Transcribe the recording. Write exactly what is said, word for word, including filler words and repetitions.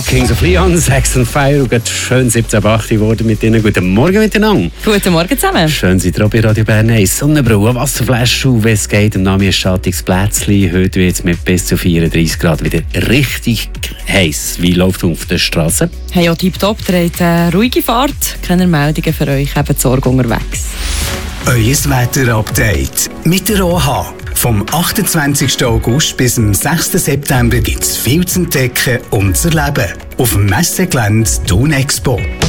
Kings of Leon, Sex and Fire, und schön siebzehn acht geworden mit Ihnen. Guten Morgen miteinander. Guten Morgen zusammen. Schön seid ihr auch bei Radio Bern eins. Sonnenbrille, Wasserflasche, U V es geht, im Namen ist Schattungsplätzchen. Heute wird es mit bis zu vierunddreißig Grad wieder richtig heiß. Wie läuft es auf der Straße? Hey, ja, tipptopp, ihr habt eine ruhige Fahrt. Keine Meldungen für euch, eben die Sorge unterwegs. Euer Wetter-Update mit der O H. Vom achtundzwanzigsten August bis zum sechsten September gibt es viel zu entdecken und zu erleben. Auf dem Messegelände Thun Expo.